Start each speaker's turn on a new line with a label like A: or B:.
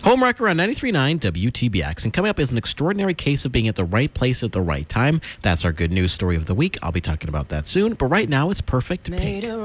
A: Home Wrecker on 93.9 WTBX. And coming up is an extraordinary case of being at the right place at the right time. That's our good news story of the week. I'll be talking about that soon. But right now, it's Perfect Pink.